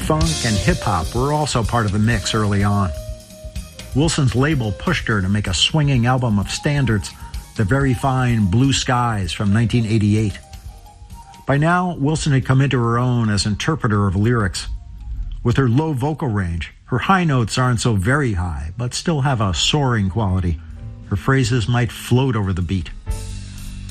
Funk and hip-hop were also part of the mix early on. Wilson's label pushed her to make a swinging album of standards, The Very Fine Blue Skies from 1988. By now, Wilson had come into her own as interpreter of lyrics. With her low vocal range, her high notes aren't so very high, but still have a soaring quality. Her phrases might float over the beat.